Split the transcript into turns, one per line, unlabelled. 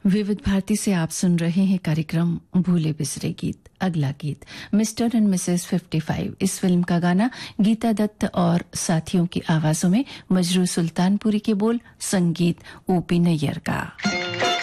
विविध भारती से आप सुन रहे हैं कार्यक्रम भूले बिसरे गीत। अगला गीत मिस्टर एंड मिसेस 55। इस फिल्म का गाना गीता दत्त और साथियों की आवाजों में, मजरू सुल्तानपुरी के बोल, संगीत ओपी नैयर का।